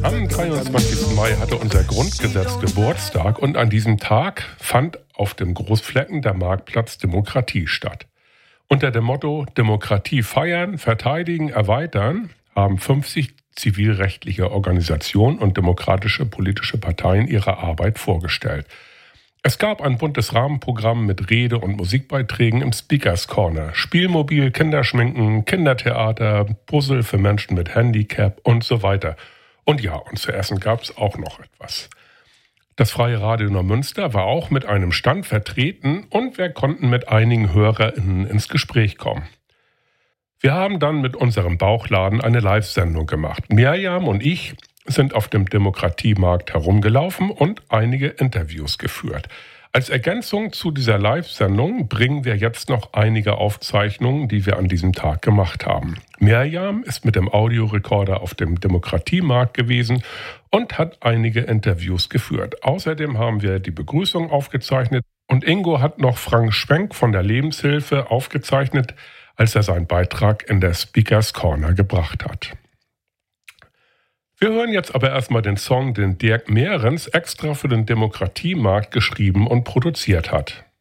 Am 23. Mai hatte unser Grundgesetz Geburtstag und an diesem Tag fand auf dem Großflecken der Marktplatz Demokratie statt. Unter dem Motto Demokratie feiern, verteidigen, erweitern haben 50 zivilrechtliche Organisationen und demokratische politische Parteien ihre Arbeit vorgestellt. Es gab ein buntes Rahmenprogramm mit Rede- und Musikbeiträgen im Speakers Corner, Spielmobil, Kinderschminken, Kindertheater, Puzzle für Menschen mit Handicap und so weiter. Und ja, und zu essen gab es auch noch etwas. Das Freie Radio Neumünster war auch mit einem Stand vertreten und wir konnten mit einigen HörerInnen ins Gespräch kommen. Wir haben dann mit unserem Bauchladen eine Live-Sendung gemacht. Mirjam und ich sind auf dem Demokratiemarkt herumgelaufen und einige Interviews geführt. Als Ergänzung zu dieser Live-Sendung bringen wir jetzt noch einige Aufzeichnungen, die wir an diesem Tag gemacht haben. Mirjam ist mit dem Audiorekorder auf dem Demokratiemarkt gewesen und hat einige Interviews geführt. Außerdem haben wir die Begrüßung aufgezeichnet und Ingo hat noch Frank Schwenk von der Lebenshilfe aufgezeichnet, als er seinen Beitrag in der Speakers Corner gebracht hat. Wir hören jetzt aber erstmal den Song, den Dirk Mehrens extra für den Demokratiemarkt geschrieben und produziert hat.